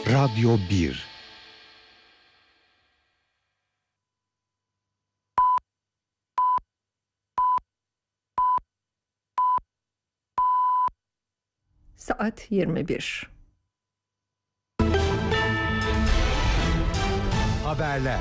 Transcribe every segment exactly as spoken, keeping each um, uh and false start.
Radyo bir. Saat yirmi bir. Haberler.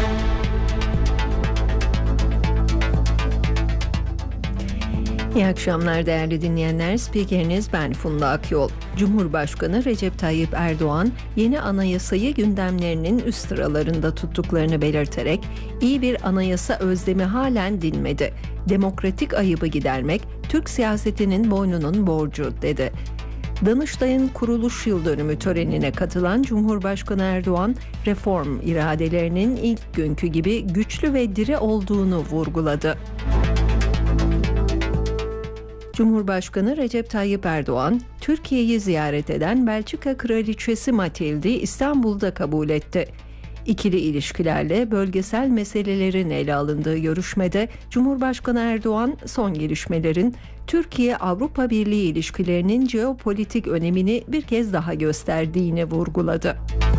İyi akşamlar değerli dinleyenler. Spikeriniz ben Funda Akyol. Cumhurbaşkanı Recep Tayyip Erdoğan yeni anayasayı gündemlerinin üst sıralarında tuttuklarını belirterek iyi bir anayasa özlemi halen dinmedi. Demokratik ayıbı gidermek Türk siyasetinin boynunun borcu dedi. Danıştay'ın kuruluş yıl dönümü törenine katılan Cumhurbaşkanı Erdoğan, reform iradelerinin ilk günkü gibi güçlü ve diri olduğunu vurguladı. Cumhurbaşkanı Recep Tayyip Erdoğan, Türkiye'yi ziyaret eden Belçika Kraliçesi Matild'i İstanbul'da kabul etti. İkili ilişkilerle bölgesel meselelerin ele alındığı görüşmede Cumhurbaşkanı Erdoğan son gelişmelerin Türkiye-Avrupa Birliği ilişkilerinin jeopolitik önemini bir kez daha gösterdiğini vurguladı.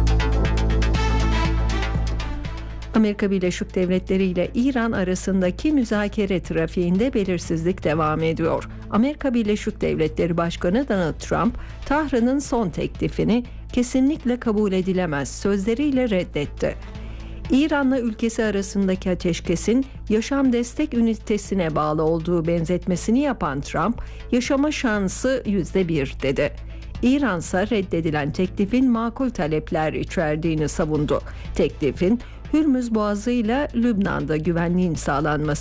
Amerika Birleşik Devletleri ile İran arasındaki müzakere trafiğinde belirsizlik devam ediyor. Amerika Birleşik Devletleri Başkanı Donald Trump, Tahran'ın son teklifini kesinlikle kabul edilemez sözleriyle reddetti. İran'la ülkesi arasındaki ateşkesin yaşam destek ünitesine bağlı olduğu benzetmesini yapan Trump, yaşama şansı yüzde bir dedi. İran ise reddedilen teklifin makul talepler içerdiğini savundu. Teklifin Hürmüz Boğazı ile Lübnan'da güvenliğin sağlanması